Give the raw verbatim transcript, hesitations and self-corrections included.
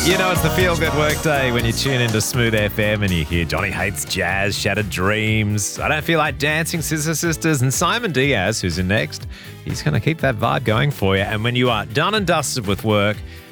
You know it's the feel-good workday when you tune into Smooth F M and you hear Johnny Hates Jazz, Shattered Dreams, I Don't Feel Like Dancing, Scissor Sisters, and Simon Diaz, who's in next. He's going to keep that vibe going for you. And when you are done and dusted with work,